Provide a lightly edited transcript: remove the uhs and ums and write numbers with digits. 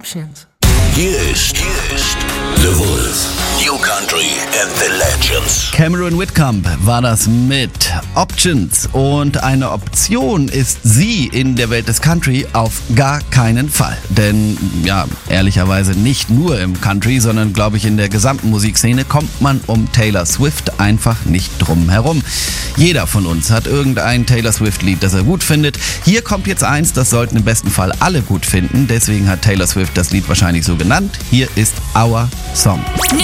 Hier ist The Wolf. New Country and the Legends. Cameron Whitcomb war das mit Options. Und eine Option ist sie in der Welt des Country auf gar keinen Fall. Denn, ja, ehrlicherweise nicht nur im Country, sondern, glaube ich, in der gesamten Musikszene kommt man um Taylor Swift einfach nicht drum herum. Jeder von uns hat irgendein Taylor Swift-Lied, das er gut findet. Hier kommt jetzt eins, das sollten im besten Fall alle gut finden. Deswegen hat Taylor Swift das Lied wahrscheinlich so genannt. Hier ist Our Song.